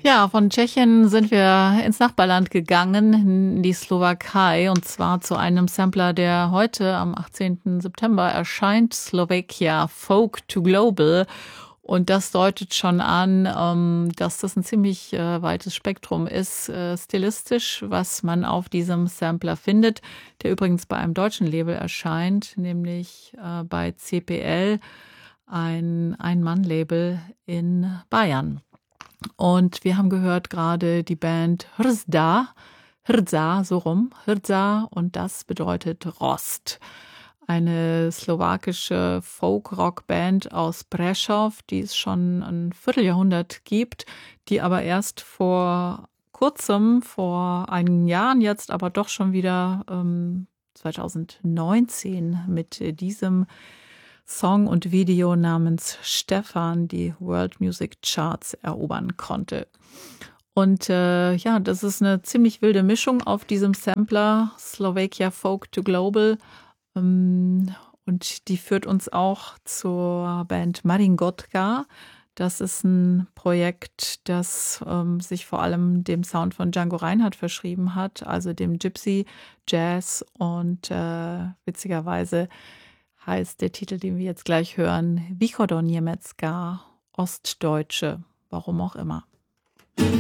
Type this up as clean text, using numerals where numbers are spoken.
Ja, von Tschechien sind wir ins Nachbarland gegangen, in die Slowakei, und zwar zu einem Sampler, der heute am 18. September erscheint, Slovakia Folk to Global. Und das deutet schon an, dass das ein ziemlich weites Spektrum ist, stilistisch, was man auf diesem Sampler findet, der übrigens bei einem deutschen Label erscheint, nämlich bei CPL, ein Ein-Mann-Label in Bayern. Und wir haben gehört gerade die Band Hrza, so rum, Hrza, und das bedeutet Rost. Eine slowakische Folk-Rock-Band aus Prešov, die es schon ein Vierteljahrhundert gibt, die aber erst vor kurzem, vor einigen Jahren jetzt, aber doch schon wieder 2019 mit diesem Song und Video namens Stefan die World Music Charts erobern konnte. Und ja, das ist eine ziemlich wilde Mischung auf diesem Sampler, Slovakia Folk to Global. Und die führt uns auch zur Band Maringotka. Das ist ein Projekt, das sich vor allem dem Sound von Django Reinhardt verschrieben hat, also dem Gypsy Jazz. Und witzigerweise heißt der Titel, den wir jetzt gleich hören, Východoniemecká, Ostdeutsche, warum auch immer.